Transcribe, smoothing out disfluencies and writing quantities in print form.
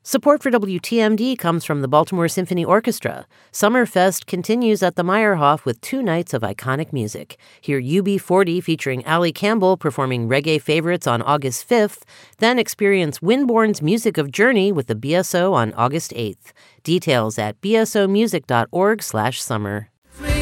Support for WTMD comes from the Baltimore Symphony Orchestra. Summerfest continues at the Meyerhoff with 2 nights of iconic music. Hear UB40 featuring Ali Campbell performing reggae favorites on August 5th. Then experience Winborn's Music of Journey with the BSO on August 8th. Details at bsomusic.org/summer.